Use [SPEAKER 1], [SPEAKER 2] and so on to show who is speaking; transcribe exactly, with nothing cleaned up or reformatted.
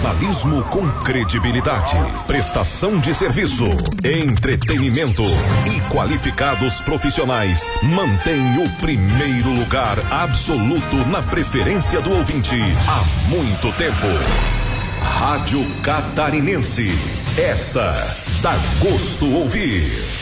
[SPEAKER 1] Jornalismo com credibilidade, prestação de serviço, entretenimento e qualificados profissionais mantém o primeiro lugar absoluto na preferência do ouvinte há muito tempo. Rádio Catarinense, esta dá gosto ouvir.